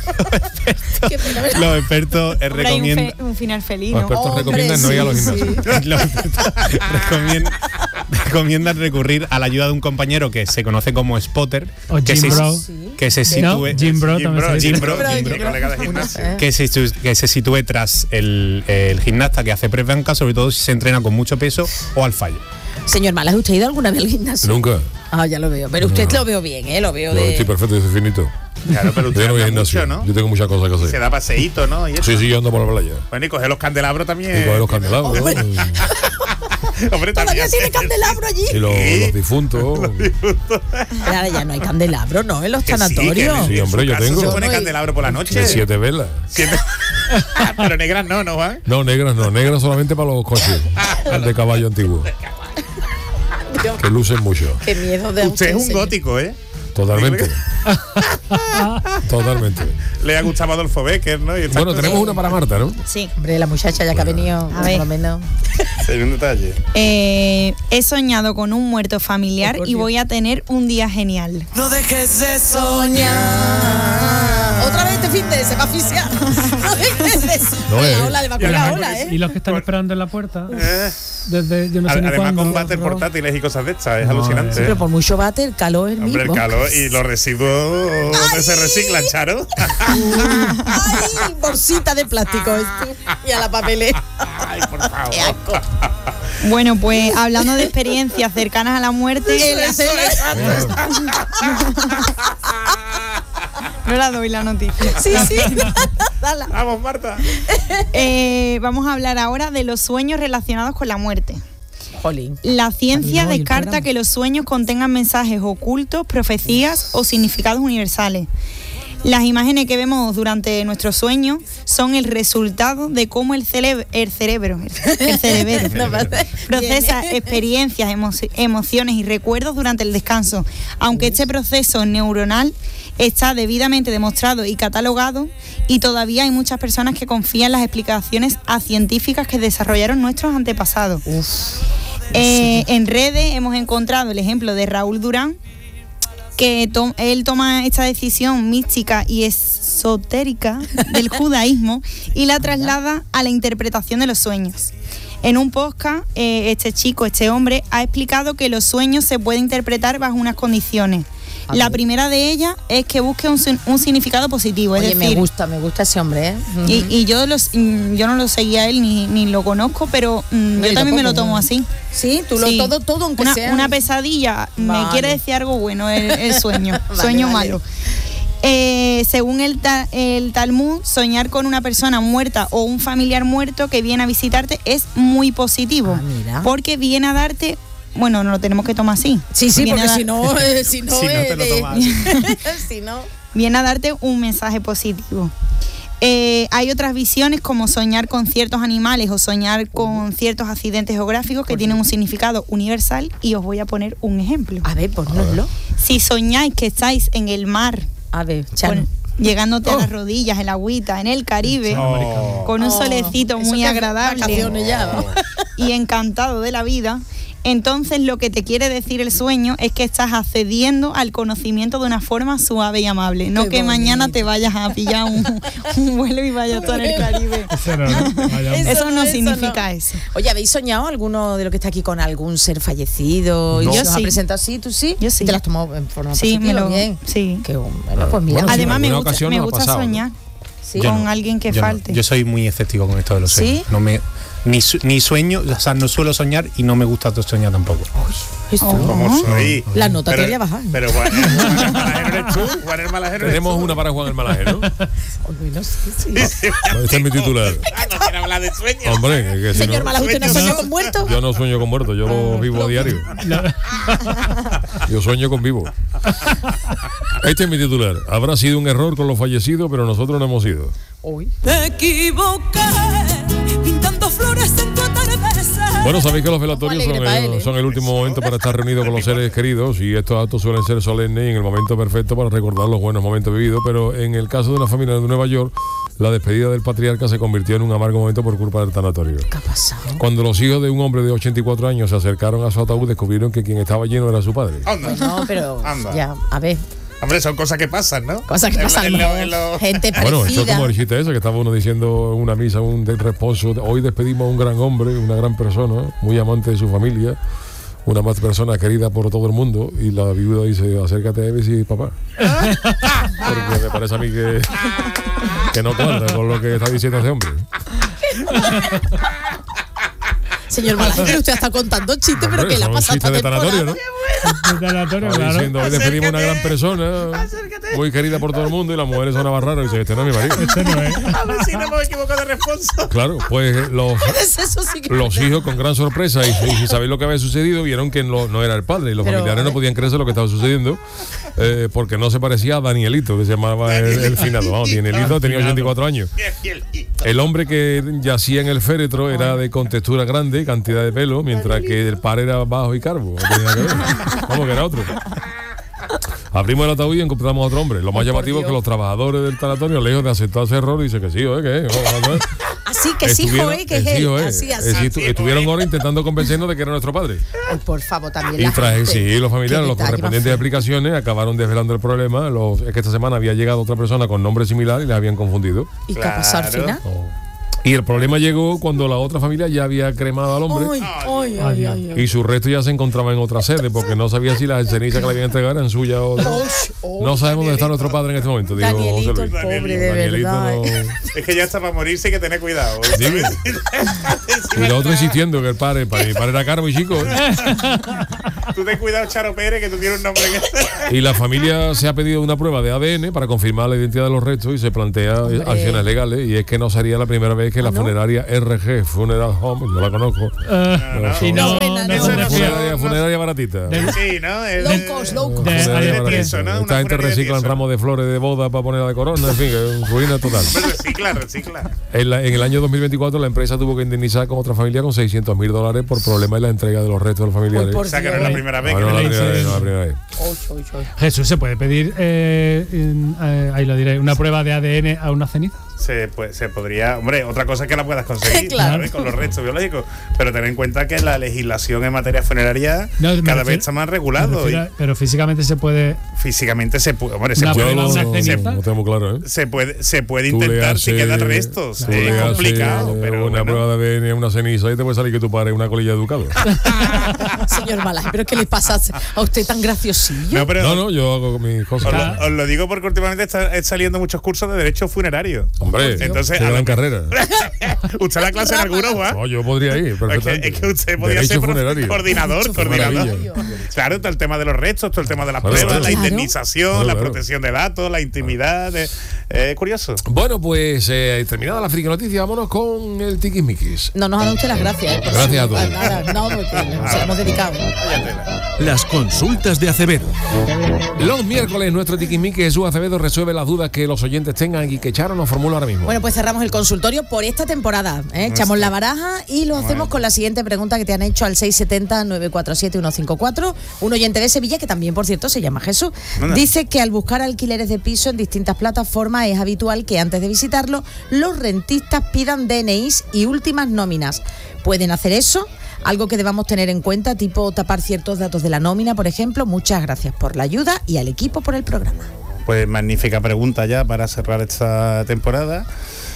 [SPEAKER 4] Qué pena, menos-
[SPEAKER 8] los expertos eh,
[SPEAKER 7] Hombre, hay un,
[SPEAKER 8] recomiendan
[SPEAKER 7] fe- un final feliz,
[SPEAKER 3] Los
[SPEAKER 7] ¿no?
[SPEAKER 3] expertos
[SPEAKER 4] Hombre,
[SPEAKER 3] recomiendan no ir a los
[SPEAKER 4] sí,
[SPEAKER 3] gimnasios.
[SPEAKER 8] los expertos recomiendan, recomiendan recurrir a la ayuda de un compañero que se conoce como spotter,
[SPEAKER 1] O
[SPEAKER 8] que
[SPEAKER 1] Jim
[SPEAKER 8] se,
[SPEAKER 1] Bro.
[SPEAKER 8] que se
[SPEAKER 1] No,
[SPEAKER 8] sitúe
[SPEAKER 1] Jim Bro
[SPEAKER 2] Jim
[SPEAKER 1] también
[SPEAKER 2] Bro,
[SPEAKER 1] se dice.
[SPEAKER 8] Jim Bro,
[SPEAKER 2] mi
[SPEAKER 8] Jim Bro.
[SPEAKER 2] colega de gimnasio.
[SPEAKER 4] ¿eh?
[SPEAKER 8] que se, que se sitúe tras el, el gimnasta que hace press banca, sobre todo si se entrena con mucho peso o al fallo.
[SPEAKER 4] Señor Malas, ¿usted ha ido alguna vez al gimnasio?
[SPEAKER 3] Nunca.
[SPEAKER 4] Ah, ya lo veo. Pero usted lo veo bien, ¿eh? Lo veo
[SPEAKER 3] Yo
[SPEAKER 4] de...
[SPEAKER 3] estoy perfecto, yo soy finito.
[SPEAKER 2] Claro, pero usted
[SPEAKER 3] Yo no voy al
[SPEAKER 2] anda
[SPEAKER 3] gimnasio.
[SPEAKER 2] mucho, ¿no?
[SPEAKER 3] Yo tengo muchas cosas que
[SPEAKER 2] Se
[SPEAKER 3] hacer.
[SPEAKER 2] da paseíto, ¿no? Y eso.
[SPEAKER 3] Sí, sí, yo ando por la playa.
[SPEAKER 2] Bueno, y coger los candelabros también.
[SPEAKER 3] Y coger los candelabros.
[SPEAKER 2] Hombre,
[SPEAKER 4] Todavía
[SPEAKER 2] también.
[SPEAKER 4] tiene candelabro allí.
[SPEAKER 3] Y los, los difuntos.
[SPEAKER 4] Ahora ya no hay candelabro, ¿no? En los
[SPEAKER 2] Que sí, que
[SPEAKER 4] sanatorios.
[SPEAKER 2] en-
[SPEAKER 3] Sí,
[SPEAKER 2] en
[SPEAKER 3] hombre,
[SPEAKER 2] su
[SPEAKER 3] yo
[SPEAKER 2] casa
[SPEAKER 3] tengo.
[SPEAKER 2] Se pone
[SPEAKER 4] Yo no-
[SPEAKER 2] candelabro por la noche.
[SPEAKER 3] De siete velas.
[SPEAKER 2] Siete- Pero negras no, ¿no, Juan?
[SPEAKER 3] No, negras no. Negras solamente para los coches. De caballo antiguo. Que lucen mucho.
[SPEAKER 4] Qué miedo de
[SPEAKER 2] Usted es un
[SPEAKER 4] señor.
[SPEAKER 2] gótico, ¿eh?
[SPEAKER 3] Totalmente. Totalmente.
[SPEAKER 2] Le ha gustado Adolfo Becker, ¿no? Y estas
[SPEAKER 3] Bueno,
[SPEAKER 2] cosas.
[SPEAKER 3] tenemos una para Marta, ¿no?
[SPEAKER 7] Sí.
[SPEAKER 4] Hombre, la muchacha ya que ha venido,
[SPEAKER 7] A
[SPEAKER 4] por
[SPEAKER 7] ver.
[SPEAKER 4] lo menos.
[SPEAKER 2] Hay un detalle.
[SPEAKER 7] Eh, he soñado con un muerto familiar
[SPEAKER 4] Oh, por
[SPEAKER 7] y
[SPEAKER 4] Dios.
[SPEAKER 7] voy a tener un día genial.
[SPEAKER 4] Soñar. Otra vez este fin de se va a asfixiar.
[SPEAKER 3] No
[SPEAKER 4] la
[SPEAKER 3] es.
[SPEAKER 4] ola, le va a coger la ola, ¿eh?
[SPEAKER 1] Y los que están esperando en la puerta,
[SPEAKER 2] Eh,
[SPEAKER 1] desde yo no sé ni
[SPEAKER 2] Además
[SPEAKER 1] cuándo.
[SPEAKER 2] con váter
[SPEAKER 1] no.
[SPEAKER 2] portátiles y cosas de estas, es
[SPEAKER 1] No,
[SPEAKER 2] alucinante.
[SPEAKER 1] eh.
[SPEAKER 2] ¿eh?
[SPEAKER 4] Pero por mucho bate, el calor es el
[SPEAKER 2] Hombre, el
[SPEAKER 4] mismo.
[SPEAKER 2] calor y los residuos donde se reciclan, Charo.
[SPEAKER 4] ¡Ay! Bolsita de plástico esto. Y a la papelera.
[SPEAKER 2] Ay, por favor.
[SPEAKER 4] ¡Qué asco!
[SPEAKER 7] Bueno, pues hablando de experiencias cercanas a la muerte,
[SPEAKER 4] El acero-
[SPEAKER 7] no la doy la noticia.
[SPEAKER 4] Sí, sí. Dala.
[SPEAKER 2] Vamos, Marta.
[SPEAKER 7] Eh, vamos a hablar ahora de los sueños relacionados con la muerte.
[SPEAKER 4] Jolín.
[SPEAKER 7] La ciencia
[SPEAKER 4] Ay, no, y el
[SPEAKER 7] descarta
[SPEAKER 4] programa.
[SPEAKER 7] que los sueños contengan mensajes ocultos, profecías o significados universales. Las imágenes que vemos durante nuestros sueños son el resultado de cómo el, cele- el cerebro, el cerebro
[SPEAKER 4] No pasa.
[SPEAKER 7] procesa
[SPEAKER 4] Bien.
[SPEAKER 7] experiencias, emo- emociones y recuerdos durante el descanso. Aunque este proceso neuronal está debidamente demostrado y catalogado, y todavía hay muchas personas que confían en las explicaciones a científicas que desarrollaron nuestros antepasados. Eh, en redes hemos encontrado el ejemplo de Raúl Durán, que to- él toma esta decisión mística y esotérica del judaísmo y la traslada a la interpretación de los sueños. En un podcast, eh, este chico, este hombre, ha explicado que los sueños se pueden interpretar bajo unas condiciones. La primera de ellas es que busque un, sin- un significado positivo, es
[SPEAKER 4] Oye, me
[SPEAKER 7] decir,
[SPEAKER 4] gusta, me gusta ese hombre, ¿eh?
[SPEAKER 7] y, y yo, los, mm, yo no lo seguía a él ni, ni lo conozco, pero mm,
[SPEAKER 4] No,
[SPEAKER 7] yo
[SPEAKER 4] yo
[SPEAKER 7] también me lo
[SPEAKER 4] tampoco,
[SPEAKER 7] tomo
[SPEAKER 4] no.
[SPEAKER 7] así.
[SPEAKER 4] Sí, tú lo
[SPEAKER 7] Sí.
[SPEAKER 4] todo, todo, aunque
[SPEAKER 7] una,
[SPEAKER 4] sea.
[SPEAKER 7] una pesadilla me
[SPEAKER 4] Vale.
[SPEAKER 7] quiere decir algo bueno el, el sueño,
[SPEAKER 4] Vale,
[SPEAKER 7] sueño
[SPEAKER 4] vale.
[SPEAKER 7] malo. Eh, según el, ta- el Talmud, soñar con una persona muerta o un familiar muerto que viene a visitarte es muy positivo,
[SPEAKER 4] Ah, mira.
[SPEAKER 7] porque viene a darte, bueno, no lo tenemos que tomar así.
[SPEAKER 4] Sí, sí,
[SPEAKER 7] Viene
[SPEAKER 4] porque
[SPEAKER 7] a da-
[SPEAKER 4] si no, eh, si no,
[SPEAKER 8] Si no
[SPEAKER 4] eh,
[SPEAKER 8] te lo
[SPEAKER 4] de-
[SPEAKER 8] tomas.
[SPEAKER 4] si no.
[SPEAKER 7] viene a darte un mensaje positivo. Eh, hay otras visiones como soñar con ciertos animales o soñar con ciertos accidentes geográficos que tienen un significado universal, y os voy a poner un ejemplo.
[SPEAKER 4] A ver, ponnoslo.
[SPEAKER 7] Si soñáis que estáis en el mar,
[SPEAKER 4] A ver, Chano.
[SPEAKER 7] con- llegándote a las rodillas, el agüita, en el Caribe,
[SPEAKER 2] Oh.
[SPEAKER 7] con un
[SPEAKER 4] Oh,
[SPEAKER 7] solecito
[SPEAKER 4] eso
[SPEAKER 7] muy
[SPEAKER 4] que
[SPEAKER 7] agradable
[SPEAKER 4] vacaciones ya, ¿no?
[SPEAKER 7] y encantado de la vida, entonces lo que te quiere decir el sueño es que estás accediendo al conocimiento de una forma suave y amable, no
[SPEAKER 4] Qué
[SPEAKER 7] que
[SPEAKER 4] bonito.
[SPEAKER 7] mañana te vayas a pillar un, un vuelo y vayas tú en el Caribe.
[SPEAKER 1] Eso no, vaya,
[SPEAKER 4] Eso
[SPEAKER 7] Eso
[SPEAKER 4] no,
[SPEAKER 7] no
[SPEAKER 4] eso
[SPEAKER 7] significa
[SPEAKER 4] no.
[SPEAKER 7] eso.
[SPEAKER 4] Oye, ¿habéis soñado alguno de lo que está aquí con algún ser fallecido? Y
[SPEAKER 7] No.
[SPEAKER 4] se
[SPEAKER 7] Yo
[SPEAKER 4] os ha
[SPEAKER 7] sí.
[SPEAKER 4] presentado así? ¿Tú sí?
[SPEAKER 7] Yo sí.
[SPEAKER 4] ¿Te las has tomado en forma
[SPEAKER 7] Sí,
[SPEAKER 4] positiva?
[SPEAKER 7] me lo-
[SPEAKER 4] Bien.
[SPEAKER 7] sí.
[SPEAKER 4] Qué bueno, pues mira.
[SPEAKER 3] Bueno, sí,
[SPEAKER 7] Además
[SPEAKER 3] en
[SPEAKER 7] me
[SPEAKER 3] alguna
[SPEAKER 7] gusta,
[SPEAKER 3] ocasión
[SPEAKER 7] me
[SPEAKER 3] nos ha
[SPEAKER 7] gusta
[SPEAKER 3] pasado, ¿no?
[SPEAKER 7] soñar
[SPEAKER 4] Sí.
[SPEAKER 8] Yo
[SPEAKER 7] con
[SPEAKER 8] no,
[SPEAKER 7] alguien que
[SPEAKER 8] yo no.
[SPEAKER 7] falte.
[SPEAKER 8] Yo soy muy escéptico con esto de los sueños.
[SPEAKER 4] ¿Sí?
[SPEAKER 8] No me, ni, su- ni sueño, o sea, no suelo soñar y no me gusta soñar tampoco.
[SPEAKER 4] Esto.
[SPEAKER 2] Como soy.
[SPEAKER 4] La nota te
[SPEAKER 2] Pero-
[SPEAKER 4] voy a bajar.
[SPEAKER 2] Pero Juan, Juan el Malajero eres tú. Juan el Malajero eres
[SPEAKER 3] Tenemos
[SPEAKER 2] tú.
[SPEAKER 3] una para Juan el Malaje, ¿no?
[SPEAKER 4] Bueno, sí, sí.
[SPEAKER 3] Este es mi titular.
[SPEAKER 2] Ah, no quiero hablar de sueños.
[SPEAKER 3] Hombre, que, que si
[SPEAKER 4] Señor
[SPEAKER 3] no,
[SPEAKER 4] Malaje, ¿usted no
[SPEAKER 2] sueños.
[SPEAKER 4] soñó con muertos?
[SPEAKER 3] yo no sueño con muertos, yo lo vivo a diario. Yo sueño con vivos. Este es mi titular. Habrá sido un error con los fallecidos, pero nosotros no hemos ido.
[SPEAKER 4] Uy.
[SPEAKER 5] Me equivoqué pintando flores en tu atardecer.
[SPEAKER 3] Bueno, sabéis que los velatorios
[SPEAKER 4] alegre
[SPEAKER 3] son
[SPEAKER 4] para
[SPEAKER 3] el,
[SPEAKER 4] él, ¿eh?
[SPEAKER 3] son el último momento para estar reunidos con los seres queridos, y estos actos suelen ser solemnes y en el momento perfecto para recordar los buenos momentos vividos, pero en el caso de una familia de Nueva York, la despedida del patriarca se convirtió en un amargo momento por culpa del tanatorio.
[SPEAKER 4] ¿Qué ha pasado?
[SPEAKER 3] Cuando los hijos de un hombre de ochenta y cuatro años se acercaron a su ataúd, descubrieron que quien estaba lleno era su padre.
[SPEAKER 2] Anda.
[SPEAKER 4] No, pero
[SPEAKER 2] Anda.
[SPEAKER 4] ya, a ver,
[SPEAKER 2] Hombre, son cosas que pasan, ¿no?
[SPEAKER 4] cosas que
[SPEAKER 2] En-
[SPEAKER 4] pasan.
[SPEAKER 2] en
[SPEAKER 4] ¿no?
[SPEAKER 2] lo- en lo-
[SPEAKER 4] Gente
[SPEAKER 3] Bueno, esto es
[SPEAKER 4] parecida.
[SPEAKER 3] como el chiste ese que estaba uno diciendo en una misa, un de- responso. Hoy despedimos a un gran hombre, una gran persona, muy amante de su familia, una más persona querida por todo el mundo, y la viuda dice, acércate a él y dice, papá. Porque me parece a mí que, que no cuadra con lo que está diciendo ese hombre.
[SPEAKER 4] Señor Malaje, usted está contando chistes, pero
[SPEAKER 3] Hombre,
[SPEAKER 4] que la
[SPEAKER 3] son
[SPEAKER 4] pasa
[SPEAKER 3] chistes
[SPEAKER 4] esta
[SPEAKER 3] de tanatorio,
[SPEAKER 4] temporada.
[SPEAKER 3] ¿no?
[SPEAKER 1] El tanatorio,
[SPEAKER 3] Estaba
[SPEAKER 1] claro.
[SPEAKER 3] diciendo, hoy despedimos a una gran persona, muy querida por todo el mundo, y las mujeres son raras, y dice, este no es mi marido.
[SPEAKER 1] Este no es.
[SPEAKER 2] A ver si no me equivoco de respuesta.
[SPEAKER 3] Claro, pues los,
[SPEAKER 4] Eso sí que-
[SPEAKER 3] los hijos con gran sorpresa y, y sin saber lo que había sucedido vieron que no, no era el padre, y los
[SPEAKER 4] Pero,
[SPEAKER 3] familiares
[SPEAKER 4] a
[SPEAKER 3] no
[SPEAKER 4] ver.
[SPEAKER 3] podían creerse lo que estaba sucediendo, eh, porque no se parecía a Danielito, que se llamaba el, el finado. Vamos, Danielito tenía ochenta y cuatro años.
[SPEAKER 2] Qué fielito.
[SPEAKER 3] El hombre que yacía en el féretro era de contextura grande, cantidad de pelo, mientras que el par era bajo y calvo. No tenía nada que ver. Vamos, que era otro. Abrimos el ataúd y encontramos a otro hombre. Lo más
[SPEAKER 4] Oh,
[SPEAKER 3] llamativo es
[SPEAKER 4] por
[SPEAKER 3] que los trabajadores del tanatorio, lejos de aceptar ese error, dicen que sí, ¿eh? ¿Qué?
[SPEAKER 4] Así que sí,
[SPEAKER 3] Estuvieron-
[SPEAKER 4] joe, que es
[SPEAKER 3] eh, sí,
[SPEAKER 4] él.
[SPEAKER 3] joe.
[SPEAKER 4] Así,
[SPEAKER 3] Eh,
[SPEAKER 4] así.
[SPEAKER 3] sí, estu- estuvieron horas intentando convencernos de que era nuestro padre.
[SPEAKER 4] Ay, por favor, también
[SPEAKER 3] Y
[SPEAKER 4] la
[SPEAKER 3] traje,
[SPEAKER 4] gente.
[SPEAKER 3] sí, los familiares,
[SPEAKER 4] Qué
[SPEAKER 3] los
[SPEAKER 4] detalle
[SPEAKER 3] correspondientes
[SPEAKER 4] más
[SPEAKER 3] aplicaciones acabaron desvelando el problema. Los- es que esta semana había llegado otra persona con nombre similar y les habían confundido.
[SPEAKER 4] feo. ¿Y qué ha pasado al
[SPEAKER 2] Claro.
[SPEAKER 4] final?
[SPEAKER 3] Y el problema llegó cuando la otra familia ya había cremado al hombre.
[SPEAKER 4] Ay, ay, ay, ay, ay.
[SPEAKER 3] Y su resto ya se encontraba en otra sede porque no sabía si las cenizas que le habían entregado eran suyas o no. No sabemos dónde está nuestro padre en este momento, dijo
[SPEAKER 4] Danielito,
[SPEAKER 3] José
[SPEAKER 4] el
[SPEAKER 3] Luis.
[SPEAKER 4] pobre, de
[SPEAKER 3] Danielito
[SPEAKER 4] verdad.
[SPEAKER 3] no-
[SPEAKER 2] Es que ya está para morirse, hay que tener cuidado.
[SPEAKER 3] Dime. Y la otra insistiendo que el padre, para mi padre era caro y chico. ¿eh?
[SPEAKER 2] Tú ten cuidado, Charo Pérez, que tú tienes un nombre que...
[SPEAKER 3] Y la familia se ha pedido una prueba de A D N para confirmar la identidad de los restos y se plantea
[SPEAKER 4] Hombre.
[SPEAKER 3] acciones legales. Y es que no sería la primera vez que la
[SPEAKER 4] ¿Ah, no?
[SPEAKER 3] funeraria R G Funeral Home, yo la conozco.
[SPEAKER 1] Eh, y no,
[SPEAKER 4] No, buena,
[SPEAKER 1] no
[SPEAKER 4] no.
[SPEAKER 1] se
[SPEAKER 2] Eso no
[SPEAKER 1] refiere-
[SPEAKER 3] Funeraria, funeraria baratita.
[SPEAKER 2] Sí, ¿no? El-
[SPEAKER 4] Low cost, low cost.
[SPEAKER 1] De-
[SPEAKER 3] Funeraria
[SPEAKER 1] de
[SPEAKER 3] baratita.
[SPEAKER 2] tieso, ¿no? Una
[SPEAKER 3] Esta gente
[SPEAKER 2] funeraria
[SPEAKER 3] reciclan
[SPEAKER 2] tieso.
[SPEAKER 3] ramos de flores de boda para ponerla de corona, en fin, que es ruina total.
[SPEAKER 2] Pues recicla, recicla.
[SPEAKER 3] En, la- en el año dos mil veinticuatro la empresa tuvo que indemnizar con otra familia con seiscientos mil dólares por problemas en la entrega de los restos de los familiares.
[SPEAKER 4] Uy, por
[SPEAKER 2] O sea, que no es la
[SPEAKER 4] Dios.
[SPEAKER 2] primera vez
[SPEAKER 3] Ah,
[SPEAKER 2] que
[SPEAKER 3] no,
[SPEAKER 2] me
[SPEAKER 3] la
[SPEAKER 2] lo
[SPEAKER 3] primera
[SPEAKER 2] dices.
[SPEAKER 3] vez, no, la primera vez.
[SPEAKER 4] Oy, oy, oy.
[SPEAKER 1] Jesús, ¿se puede pedir, eh, en- eh, ahí lo diré, una prueba de A D N a una ceniza?
[SPEAKER 2] Se, pues, se podría, hombre, otra cosa es que la puedas conseguir,
[SPEAKER 4] Claro.
[SPEAKER 2] ¿sabes? Con los restos biológicos, pero ten en cuenta que la legislación en materia funeraria
[SPEAKER 1] No, me
[SPEAKER 2] cada
[SPEAKER 1] refiero-
[SPEAKER 2] vez está más
[SPEAKER 1] me
[SPEAKER 2] regulado
[SPEAKER 1] refiero
[SPEAKER 2] y
[SPEAKER 1] a- Pero físicamente se puede.
[SPEAKER 2] físicamente se puede, hombre, se
[SPEAKER 1] Una
[SPEAKER 2] puede,
[SPEAKER 3] Yo
[SPEAKER 1] prueba,
[SPEAKER 3] no,
[SPEAKER 1] una ceniza.
[SPEAKER 3] no tengo muy claro, ¿eh?
[SPEAKER 2] se puede, se puede
[SPEAKER 3] Tú le
[SPEAKER 2] intentar si
[SPEAKER 3] haces-
[SPEAKER 2] quedan restos,
[SPEAKER 3] tú
[SPEAKER 2] es
[SPEAKER 3] le haces
[SPEAKER 2] complicado, pero
[SPEAKER 3] una
[SPEAKER 2] bueno.
[SPEAKER 3] prueba de A D N a una ceniza y te puede salir que tu padre es una colilla de educado.
[SPEAKER 4] Señor Malay, ¿pero qué le pasa a usted tan graciosillo?
[SPEAKER 2] No, pero
[SPEAKER 3] No, no, yo hago mis cosas.
[SPEAKER 2] Os lo, os lo digo porque últimamente está saliendo muchos cursos de derecho funerario.
[SPEAKER 3] Hombre,
[SPEAKER 2] Entonces,
[SPEAKER 3] qué
[SPEAKER 2] a
[SPEAKER 3] gran
[SPEAKER 2] lo-
[SPEAKER 3] carrera.
[SPEAKER 2] ¿Usted da clase en alguno, Juan?
[SPEAKER 3] No, yo podría ir,
[SPEAKER 2] Es que,
[SPEAKER 3] perfectamente.
[SPEAKER 2] es que usted podría
[SPEAKER 3] Derecho
[SPEAKER 2] ser profe-
[SPEAKER 3] funerario.
[SPEAKER 2] coordinador,
[SPEAKER 3] Qué
[SPEAKER 2] coordinador.
[SPEAKER 3] maravilla.
[SPEAKER 2] Claro, todo el tema de los restos, todo el tema de las
[SPEAKER 3] Claro,
[SPEAKER 2] pruebas,
[SPEAKER 3] claro.
[SPEAKER 2] la
[SPEAKER 4] Claro.
[SPEAKER 2] indemnización,
[SPEAKER 3] Claro,
[SPEAKER 2] la
[SPEAKER 3] claro.
[SPEAKER 2] protección de datos, la intimidad. Es eh, curioso.
[SPEAKER 3] Bueno, pues eh, terminada la friki noticia, vámonos con el tiquismiquis.
[SPEAKER 4] No nos ha dado usted las gracias. ¿eh? Por
[SPEAKER 3] Gracias
[SPEAKER 4] su-
[SPEAKER 3] a todos.
[SPEAKER 4] Nada, no, porque nos hemos dedicado.
[SPEAKER 9] Las consultas de Acevedo.
[SPEAKER 3] Los miércoles nuestro tiquismiquis Jesús Acevedo resuelve las dudas que los oyentes tengan y que Charo nos formula ahora mismo.
[SPEAKER 4] Bueno, pues cerramos el consultorio por esta temporada. ¿eh? Echamos la baraja y lo hacemos con la siguiente pregunta que te han hecho al seis siete cero, nueve cuatro siete, uno cinco cuatro. Un oyente de Sevilla que también, por cierto, se llama Jesús.
[SPEAKER 2] Anda.
[SPEAKER 4] Dice que al buscar alquileres de piso en distintas plataformas es habitual que antes de visitarlo los rentistas pidan D N Is y últimas nóminas. ¿Pueden hacer eso? Algo que debamos tener en cuenta, tipo tapar ciertos datos de la nómina, por ejemplo. Muchas gracias por la ayuda y al equipo por el programa.
[SPEAKER 2] Pues magnífica pregunta ya para cerrar esta temporada.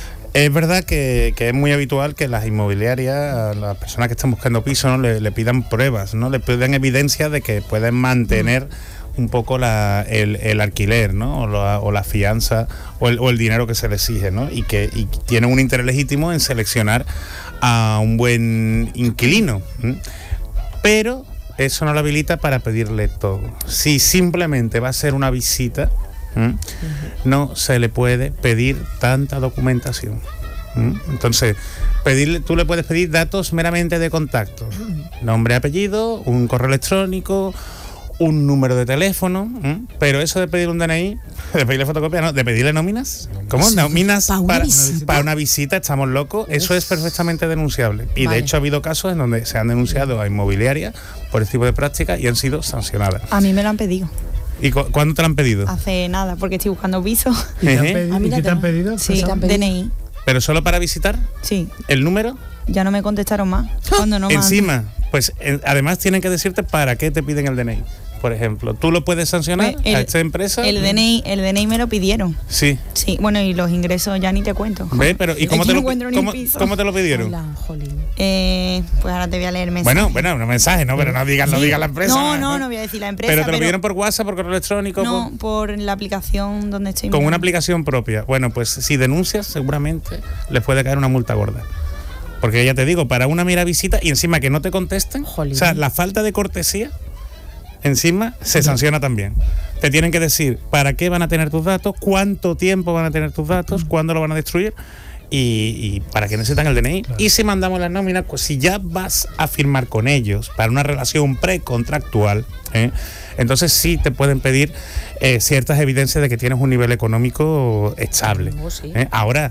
[SPEAKER 2] Es verdad que, que es muy habitual que las inmobiliarias, a las personas que están buscando piso, ¿no? le, le pidan pruebas, ¿no? Le pidan evidencia de que pueden mantener un poco la, el, el alquiler, ¿no? O la, o la fianza o el, o el dinero que se le exige, ¿no? Y que y tienen un interés legítimo en seleccionar a un buen inquilino. ¿m? Pero eso no lo habilita para pedirle todo. Si simplemente va a ser una visita, ¿m? no se le puede pedir tanta documentación. ¿m? Entonces, pedirle, tú le puedes pedir datos meramente de contacto. Nombre, apellido, un correo electrónico, un número de teléfono, ¿m? Pero eso de pedir un D N I, de pedirle fotocopia, no, de pedirle nóminas. ¿Cómo? Nóminas
[SPEAKER 4] Pa' una
[SPEAKER 2] para,
[SPEAKER 4] visita.
[SPEAKER 2] para una visita, estamos locos. Eso es perfectamente denunciable. Y
[SPEAKER 4] Vale.
[SPEAKER 2] de hecho ha habido casos en donde se han denunciado a inmobiliarias por este tipo de prácticas y han sido sancionadas.
[SPEAKER 7] A mí me lo han pedido.
[SPEAKER 2] ¿Y cu- cuándo te lo han pedido?
[SPEAKER 7] Hace nada, porque estoy buscando piso.
[SPEAKER 1] ¿Y te han
[SPEAKER 2] Ejé.
[SPEAKER 1] pedido-
[SPEAKER 4] Ah,
[SPEAKER 1] ¿y
[SPEAKER 4] mira
[SPEAKER 1] qué te han
[SPEAKER 4] que-
[SPEAKER 1] pedido?
[SPEAKER 7] Sí,
[SPEAKER 4] te han pedido?
[SPEAKER 7] D N I.
[SPEAKER 2] ¿Pero solo para visitar?
[SPEAKER 7] Sí,
[SPEAKER 2] ¿El número?
[SPEAKER 7] ya no me contestaron más. Cuando no me han-
[SPEAKER 2] Encima, pues en- además tienen que decirte para qué te piden el D N I. Por ejemplo, ¿tú lo puedes sancionar
[SPEAKER 7] Pues el-
[SPEAKER 2] a esta empresa?
[SPEAKER 7] El D N I, el D N I me lo pidieron.
[SPEAKER 2] Sí.
[SPEAKER 7] Sí, bueno, y los ingresos ya ni te cuento.
[SPEAKER 2] ¿Ve? Pero, ¿y cómo
[SPEAKER 7] Aquí
[SPEAKER 2] te,
[SPEAKER 7] no
[SPEAKER 2] lo,
[SPEAKER 7] encuentro ni
[SPEAKER 2] cómo,
[SPEAKER 7] piso.
[SPEAKER 2] cómo te lo pidieron?
[SPEAKER 4] Hola, jolín.
[SPEAKER 7] Eh, pues ahora te voy a leer el mensaje.
[SPEAKER 2] Bueno, bueno, un mensaje, ¿no? Pero no digas, no
[SPEAKER 7] Sí.
[SPEAKER 2] digas la empresa.
[SPEAKER 7] No, no, no voy a decir la empresa.
[SPEAKER 2] Pero te lo pidieron por WhatsApp, por correo electrónico,
[SPEAKER 7] No,
[SPEAKER 2] por-
[SPEAKER 7] por la aplicación donde estoy.
[SPEAKER 2] con una
[SPEAKER 7] mirando.
[SPEAKER 2] aplicación propia. Bueno, pues si denuncias, seguramente les puede caer una multa gorda. Porque ya te digo, para una mera visita y encima que no te contesten,
[SPEAKER 4] Jolín.
[SPEAKER 2] o sea, la falta de cortesía, encima se sanciona también. Te tienen que decir para qué van a tener tus datos, cuánto tiempo van a tener tus datos, cuándo lo van a destruir y, y para qué necesitan el D N I. Y si mandamos las nóminas, pues si ya vas a firmar con ellos para una relación precontractual, ¿eh? entonces sí te pueden pedir eh, ciertas evidencias de que tienes un nivel económico estable.
[SPEAKER 4] Oh, sí.
[SPEAKER 2] ¿eh? Ahora,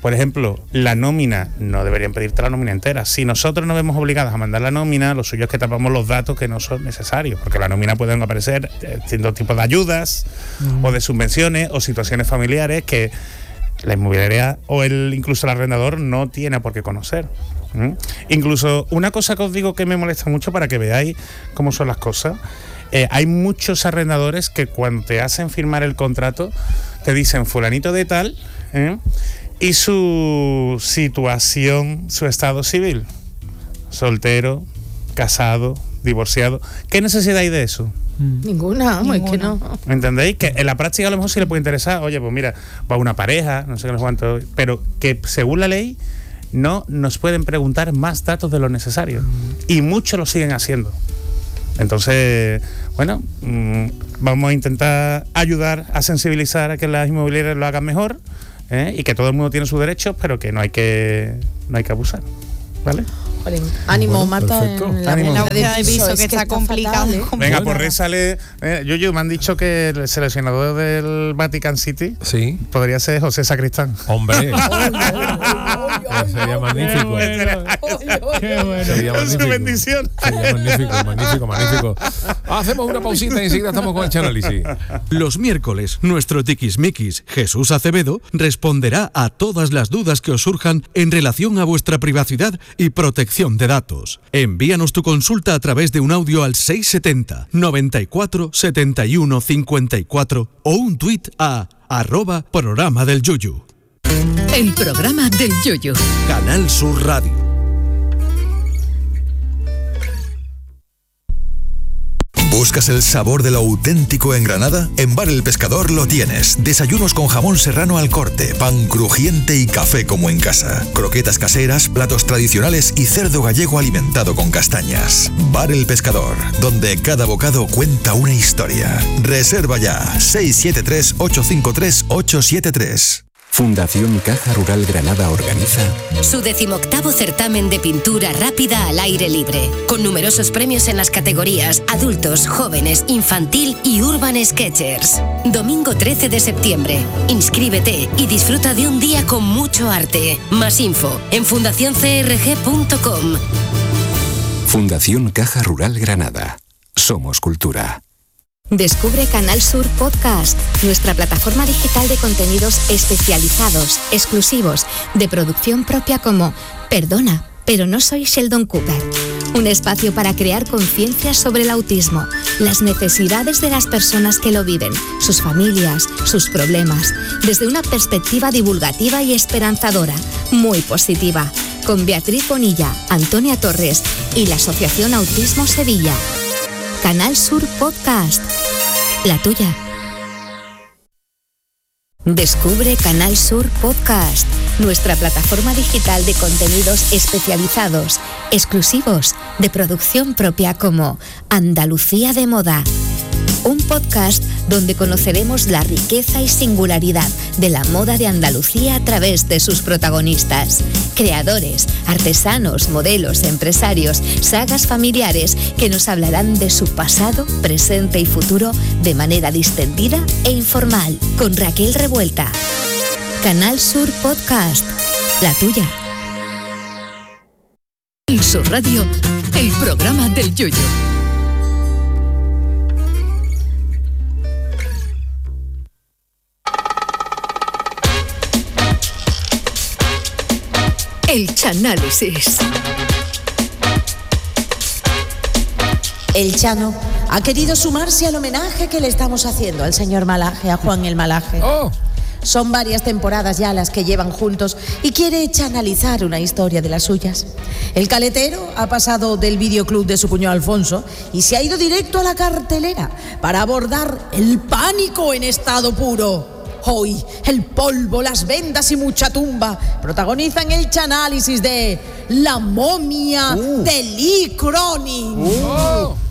[SPEAKER 2] Por ejemplo, la nómina, no deberían pedirte la nómina entera. Si nosotros nos vemos obligados a mandar la nómina, lo suyo es que tapamos los datos que no son necesarios, porque la nómina pueden aparecer distintos tipos de ayudas mm. o de subvenciones o situaciones familiares que la inmobiliaria o el incluso el arrendador no tiene por qué conocer. ¿Mm? Incluso una cosa que os digo que me molesta mucho para que veáis cómo son las cosas, eh, hay muchos arrendadores que cuando te hacen firmar el contrato te dicen fulanito de tal, ¿eh? y su situación, su estado civil, soltero, casado, divorciado. ¿Qué necesidad hay de eso?
[SPEAKER 4] Ninguna, Ninguna. Es que no.
[SPEAKER 2] ¿Me entendéis? Que en la práctica a lo mejor sí le puede interesar, oye, pues mira, va una pareja, no sé qué, no sé cuánto, pero que según la ley no nos pueden preguntar más datos de lo necesario. Y muchos lo siguen haciendo. Entonces, bueno, mmm, vamos a intentar ayudar a sensibilizar a que las inmobiliarias lo hagan mejor, ¿eh? y que todo el mundo tiene sus derechos, pero que no hay que, no hay que abusar. ¿Vale?
[SPEAKER 4] Ánimo, bueno,
[SPEAKER 7] Marta. En la,
[SPEAKER 2] Ánimo.
[SPEAKER 7] en la búsqueda de piso, es que, que está complicado.
[SPEAKER 2] Fatal, ¿eh? Venga, por sale. Eh, Yuyu, me han dicho que el seleccionador del Vatican City
[SPEAKER 3] sí.
[SPEAKER 2] podría ser José Sacristán.
[SPEAKER 3] Hombre. Sería magnífico.
[SPEAKER 2] Qué bueno. Sería magnífico. Su bendición.
[SPEAKER 3] Sería magnífico, magnífico, magnífico. Hacemos una pausita y enseguida estamos con el análisis.
[SPEAKER 9] Los miércoles, nuestro tiquismiquis Jesús Acevedo responderá a todas las dudas que os surjan en relación a vuestra privacidad y protección de datos. Envíanos tu consulta a través de un audio al seis setenta, noventa y cuatro, setenta y uno, cincuenta y cuatro o un tuit a arroba programa del Yuyu.
[SPEAKER 6] El programa del Yuyu.
[SPEAKER 9] Canal Sur Radio.
[SPEAKER 10] ¿Buscas el sabor de lo auténtico en Granada? En Bar El Pescador lo tienes. Desayunos con jamón serrano al corte, pan crujiente y café como en casa. Croquetas caseras, platos tradicionales y cerdo gallego alimentado con castañas. Bar El Pescador, donde cada bocado cuenta una historia. Reserva ya seis siete tres, ocho cinco tres, ocho siete tres.
[SPEAKER 11] Fundación Caja Rural Granada organiza
[SPEAKER 12] su decimoctavo certamen de pintura rápida al aire libre, con numerosos premios en las categorías adultos, jóvenes, infantil y urban sketchers. Domingo trece de septiembre. Inscríbete y disfruta de un día con mucho arte. Más info en fundación c r g punto com.
[SPEAKER 11] Fundación Caja Rural Granada. Somos cultura.
[SPEAKER 13] Descubre Canal Sur Podcast, nuestra plataforma digital de contenidos especializados, exclusivos, de producción propia como Perdona, pero no soy Sheldon Cooper. Un espacio para crear conciencia sobre el autismo, las necesidades de las personas que lo viven, sus familias, sus problemas, desde una perspectiva divulgativa y esperanzadora, muy positiva, con Beatriz Bonilla, Antonia Torres y la Asociación Autismo Sevilla. Canal Sur Podcast, la tuya. Descubre Canal Sur Podcast, nuestra plataforma digital de contenidos especializados, exclusivos, de producción propia como Andalucía de Moda. Un podcast donde conoceremos la riqueza y singularidad de la moda de Andalucía a través de sus protagonistas, creadores, artesanos, modelos, empresarios, sagas familiares que nos hablarán de su pasado, presente y futuro de manera distendida e informal, con Raquel Revuelta. Canal Sur Podcast, la tuya.
[SPEAKER 6] En su radio, el programa del Yuyu. El Chanálisis.
[SPEAKER 4] El Chano ha querido sumarse al homenaje que le estamos haciendo al señor Malaje, a Juan el Malaje.
[SPEAKER 3] Oh.
[SPEAKER 4] Son varias temporadas ya las que llevan juntos y quiere chanalizar una historia de las suyas. El caletero ha pasado del videoclub de su cuñado Alfonso y se ha ido directo a la cartelera para abordar el pánico en estado puro. Hoy, el polvo, las vendas y mucha tumba protagonizan el chanálisis de La momia uh. de Lee Cronin.
[SPEAKER 3] Uh.